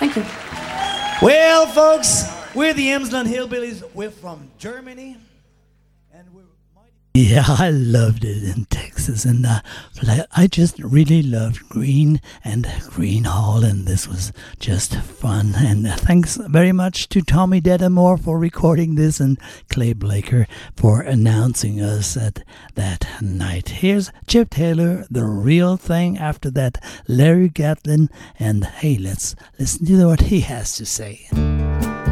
Thank you. Well, folks, we're the Emsland Hillbillies. We're from Germany, and we're mighty. Yeah, I loved it in Texas, and I just really loved Green and Green Hall, and this was just fun. And thanks very much to Tommy Dedamore for recording this, and Clay Blaker for announcing us at that night. Here's Chip Taylor, The Real Thing. After that, Larry Gatlin, and hey, let's listen to what he has to say.